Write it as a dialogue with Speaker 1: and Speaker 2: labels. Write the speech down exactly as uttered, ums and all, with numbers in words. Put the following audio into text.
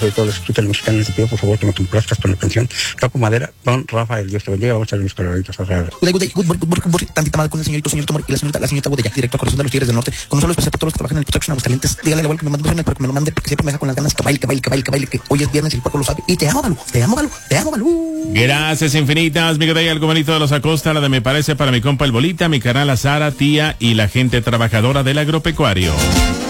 Speaker 1: De todos los escritores mexicanos, te pido por favor que me complazcas con la canción Toco Madera con Rafael. Dios te bendiga, vamos a echarle unos coloraditos alrededor.
Speaker 2: Tantita madre con el señorito, señorito Mori y la señorita, la señorita Bodella, directo a Corazón de los Tigres del Norte. Con un solo especial para todos los que trabajan en el Construction Aguascalientes. Dígale al abuelo que me mande menciones, pero que me lo mande porque siempre me deja con las ganas que baile, que baile, que baile, que baile, que hoy es viernes y el pueblo lo sabe. Y te amo, Balú, te amo, Balú, te amo, Balú.
Speaker 3: Gracias infinitas, mi querida, algo bonito de los Acosta, la de me parece para mi compa el Bolita, mi canal la Sara, tía y la gente trabajadora del agropecuario.